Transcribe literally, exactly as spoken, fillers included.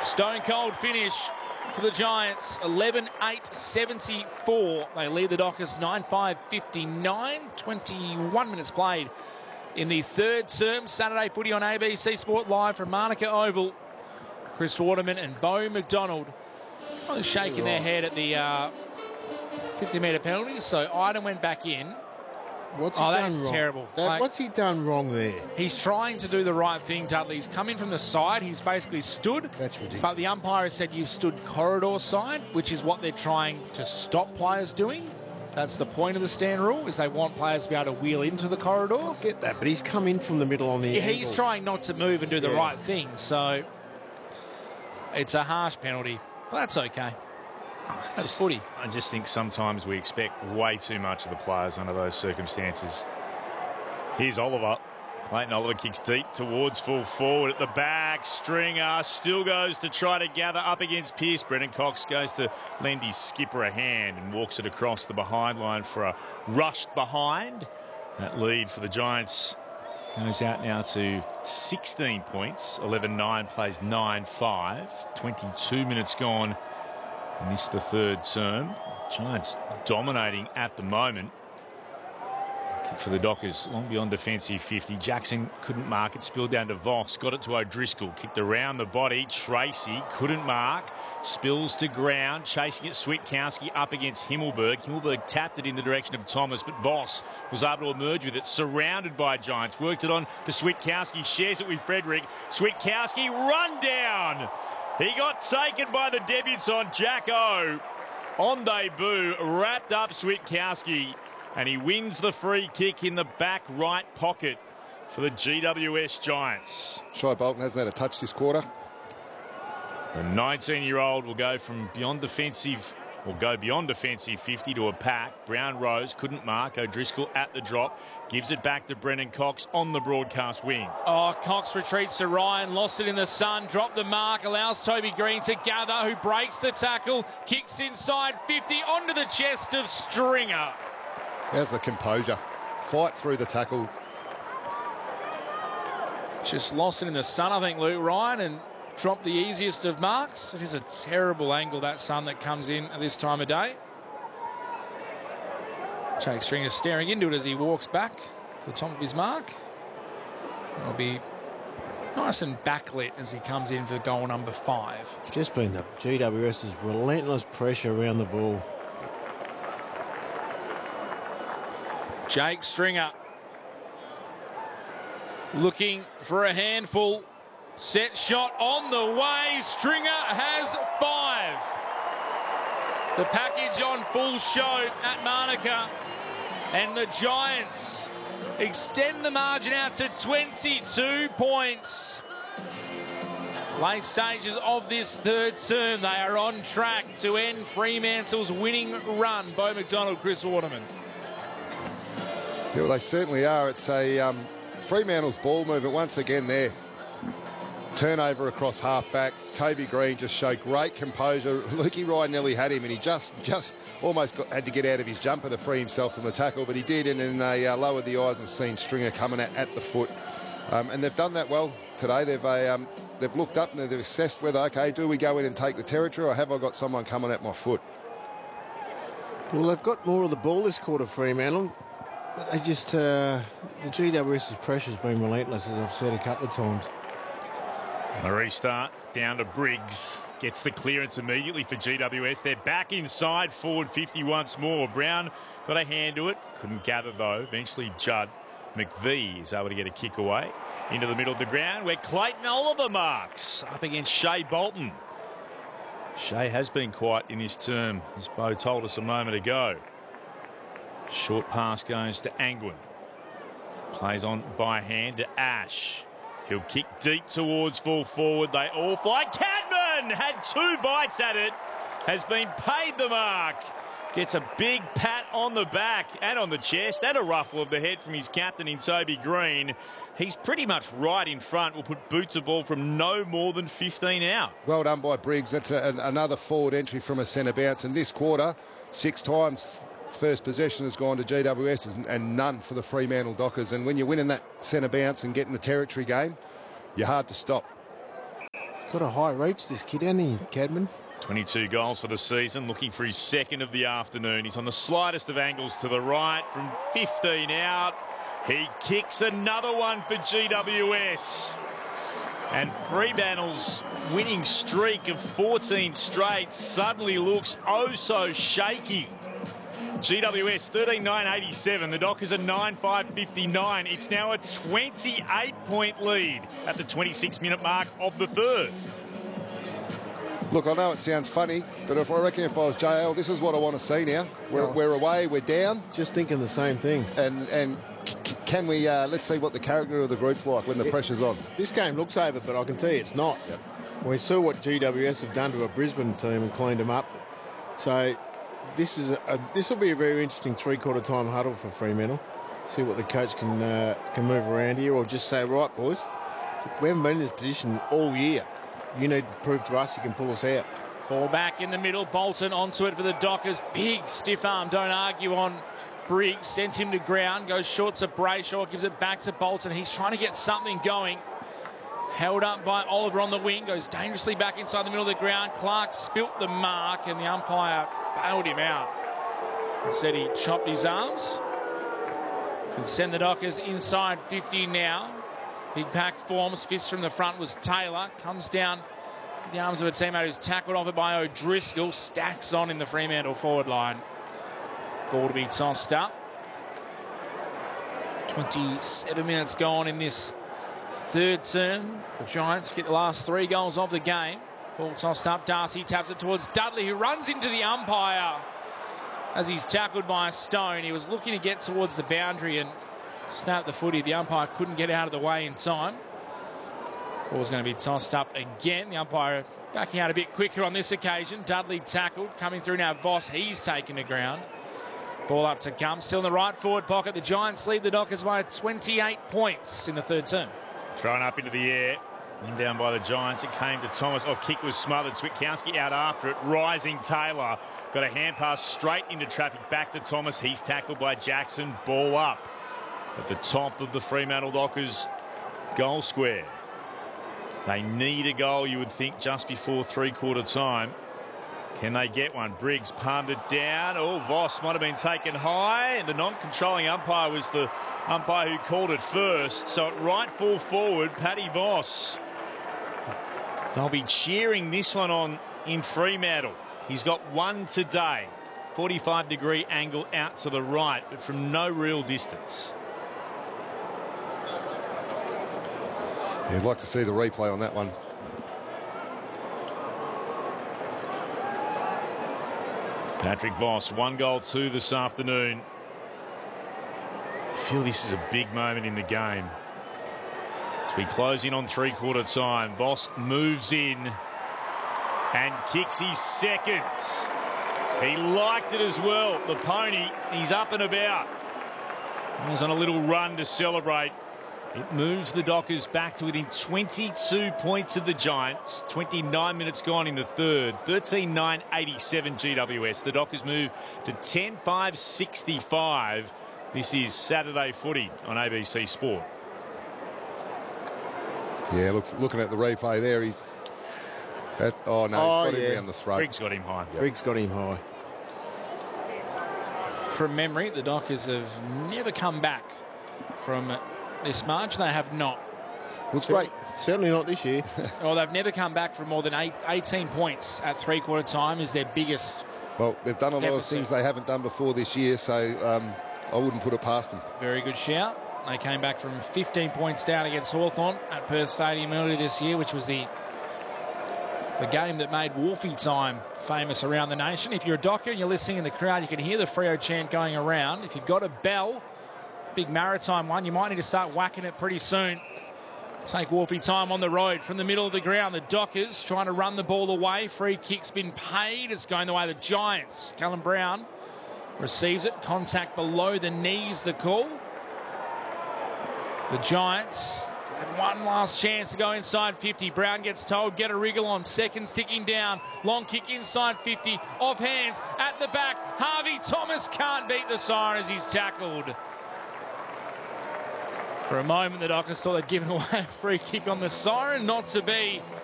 Stone cold finish for the Giants, eleven eight seventy-four. They lead the Dockers nine five fifty-nine, twenty-one minutes played in the third term. Saturday footy on A B C Sport Live from Manuka Oval. Chris Waterman and Beau McDonald shaking their head at the uh, fifty metre penalty. So Iden went back in. What's he oh, done that's wrong? terrible. That, Like, what's he done wrong there? he's trying to do the right thing, Dudley. He's come in from the side. He's basically stood. That's ridiculous. But the umpire has said you've stood corridor side, which is what they're trying to stop players doing. That's the point of the stand rule, is they want players to be able to wheel into the corridor. I get that, but he's come in from the middle on the Yeah, he's angle. trying not to move and do the Yeah. right thing. So it's a harsh penalty. But that's okay. That's Just- footy. I just think sometimes we expect way too much of the players under those circumstances. Here's Oliver. Clayton Oliver kicks deep towards full forward at the back. Stringer still goes to try to gather up against Pearce. Brennan Cox goes to lend his skipper a hand and walks it across the behind line for a rushed behind. That lead for the Giants goes out now to sixteen points. eleven nine plays nine five. twenty-two minutes gone in this the third term. Giants dominating at the moment. Kick for the Dockers, long beyond defensive fifty. Jackson couldn't mark it, spilled down to Voss, got it to O'Driscoll, kicked around the body. Tracy couldn't mark, spills to ground, chasing it. Switkowski up against Himmelberg. Himmelberg tapped it in the direction of Thomas, but Voss was able to emerge with it, surrounded by Giants. Worked it on to Switkowski, shares it with Frederick. Switkowski run down. He got taken by the debutant Jack O on debut, wrapped up Switkowski, and he wins the free kick in the back right pocket for the G W S Giants. Shai Bolton hasn't had a touch this quarter. The nineteen-year-old will go from beyond defensive, will go beyond defensive fifty to a pack. Brown Rose couldn't mark. O'Driscoll at the drop, gives it back to Brennan Cox on the broadcast wing. Oh, Cox retreats to Ryan, lost it in the sun, dropped the mark, allows Toby Green to gather, who breaks the tackle, kicks inside fifty onto the chest of Stringer. How's the composure? Fight through the tackle. Just lost it in the sun, I think, Luke Ryan, and dropped the easiest of marks. It is a terrible angle, that sun that comes in at this time of day. Jake Stringer staring into it as he walks back to the top of his mark. It'll be nice and backlit as he comes in for goal number five. It's just been the G W S's relentless pressure around the ball. Jake Stringer looking for a handful. Set shot on the way. Stringer has five. The package on full show at Manuka. And the Giants extend the margin out to twenty-two points. Late stages of this third term, they are on track to end Fremantle's winning run. Beau McDonald, Chris Waterman. Yeah, well, they certainly are. It's a um, Fremantle's ball movement once again there. Turnover across half-back. Toby Green just showed great composure. Lukey Ryan nearly had him, and he just just almost got, had to get out of his jumper to free himself from the tackle, but he did, and then they uh, lowered the eyes and seen Stringer coming at, at the foot. Um, and they've done that well today. They've uh, um, they've looked up and they've assessed whether, okay, do we go in and take the territory, or have I got someone coming at my foot? Well, they've got more of the ball this quarter, Fremantle. But they just, uh, the G W S's pressure's been relentless, as I've said a couple of times. The restart down to Briggs. Gets the clearance immediately for G W S. They're back inside, forward fifty once more. Brown got a hand to it. Couldn't gather, though. Eventually, Judd McVee is able to get a kick away into the middle of the ground, where Clayton Oliver marks up against Shai Bolton. Shai has been quiet in his term, as Beau told us a moment ago. Short pass goes to Angwin. Plays on by hand to Ash. He'll kick deep towards full forward. They all fly. Cadman had two bites at it. Has been paid the mark. Gets a big pat on the back and on the chest and a ruffle of the head from his captain in Toby Green. He's pretty much right in front. Will put boots of ball from no more than fifteen out. Well done by Briggs. That's a, an, another forward entry from a centre bounce. And this quarter, six times first possession has gone to G W S and, and none for the Fremantle Dockers. And when you're winning that centre bounce and getting the territory game, you're hard to stop. Got a high reach, this kid, hasn't he, Cadman? twenty-two goals for the season, looking for his second of the afternoon. He's on the slightest of angles to the right from fifteen out. He kicks another one for G W S. And Fremantle's winning streak of fourteen straight suddenly looks oh so shaky. G W S thirteen nine eighty-seven. The Dockers are nine five fifty-nine. It's now a twenty-eight point lead at the twenty-six minute mark of the third. Look, I know it sounds funny, but if I reckon if I was J L, this is what I want to see now. We're, Oh. we're away, we're down, Just thinking the same thing. and and c- c- can we? Uh, let's see what the character of the group's like when the It- pressure's on. This game looks over, but I can tell you it's not. We saw what G W S have done to a Brisbane team and cleaned them up. So this is a, a, this will be a very interesting three-quarter time huddle for Fremantle. See what the coach can uh, can move around here, or just say, right, boys, we haven't been in this position all year. You need to prove to us you can pull us out. Ball back in the middle. Bolton onto it for the Dockers. Big stiff arm. Don't argue on Briggs. Sends him to ground. Goes short to Brayshaw. Gives it back to Bolton. He's trying to get something going. Held up by Oliver on the wing. Goes dangerously back inside the middle of the ground. Clark spilt the mark and the umpire bailed him out. Instead he chopped his arms. Can send the Dockers inside fifty now. Big pack forms. Fist from the front was Taylor. Comes down the arms of a teammate who's tackled off it by O'Driscoll. Stacks on in the Fremantle forward line. Ball to be tossed up. twenty-seven minutes gone in this third term. The Giants get the last three goals of the game. Ball tossed up. Darcy taps it towards Dudley, who runs into the umpire as he's tackled by a Stone. He was looking to get towards the boundary and snap the footy. The umpire couldn't get out of the way in time. Ball's going to be tossed up again. The umpire backing out a bit quicker on this occasion. Dudley tackled. Coming through now, Voss. He's taken to ground. Ball up to come. Still in the right forward pocket. The Giants lead the Dockers by twenty-eight points in the third term. Thrown up into the air. And down by the Giants. It came to Thomas. Oh, kick was smothered. Switkowski out after it. Rising Taylor. Got a hand pass straight into traffic. Back to Thomas. He's tackled by Jackson. Ball up at the top of the Fremantle Dockers goal square. They need a goal, you would think, just before three-quarter time. Can they get one? Briggs palmed it down. Oh, Voss might have been taken high. The non-controlling umpire was the umpire who called it first. So at right full forward, Paddy Voss. They'll be cheering this one on in Fremantle. He's got one today. forty-five degree angle out to the right, but from no real distance. Yeah, I'd like to see the replay on that one. Patrick Voss, one goal, two this afternoon. I feel this is a big moment in the game. As we close in on three-quarter time, Voss moves in and kicks his second. He liked it as well. The pony, he's up and about. He's on a little run to celebrate. It moves the Dockers back to within twenty-two points of the Giants. twenty-nine minutes gone in the third. thirteen nine eighty-seven G W S. The Dockers move to ten five sixty-five. This is Saturday footy on A B C Sport. Yeah, looks, looking at the replay there, he's... That, oh, no, Oh, got him yeah. down the throat. Briggs got him high. Yep. Briggs got him high. From memory, the Dockers have never come back from this march. They have not. Looks great. Certainly not this year. Well, they've never come back from more than eight, eighteen points at three-quarter time is their biggest. Well, they've done a lot of Deficit. things they haven't done before this year, so um, I wouldn't put it past them. Very good shout. They came back from fifteen points down against Hawthorn at Perth Stadium earlier this year, which was the the game that made Wolfie time famous around the nation. If you're a Docker and you're listening in the crowd, you can hear the Freo chant going around. If you've got a bell, big maritime one, you might need to start whacking it pretty soon. Take Wolfie time on the road from the middle of the ground. The Dockers trying to run the ball away. Free kick's been paid. It's going the way of the Giants. Callum Brown receives it. Contact below the knees, the call. The Giants had one last chance to go inside fifty. Brown gets told, get a wriggle on. Seconds ticking down. Long kick inside fifty. Off hands at the back. Harvey Thomas can't beat the siren as he's tackled. For a moment, the Dockers thought they'd given away a free kick on the siren. Not to be.